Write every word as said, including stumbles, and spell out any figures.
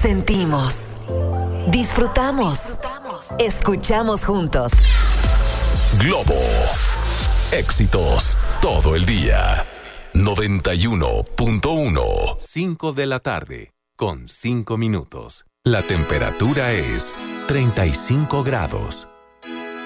Sentimos, disfrutamos, escuchamos juntos. Globo, éxitos todo el día. noventa y uno punto uno. cinco de la tarde, con cinco minutos. La temperatura es treinta y cinco grados.